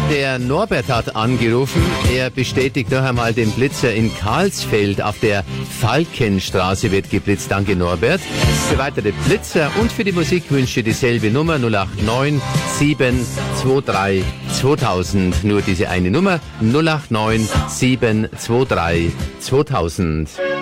Der Norbert hat angerufen. Er bestätigt noch einmal den Blitzer in Karlsfeld auf der Falkenstraße wird geblitzt. Danke, Norbert. Für weitere Blitzer und für die Musikwünsche dieselbe Nummer 089 723 2000. Nur diese eine Nummer 089 723 2000.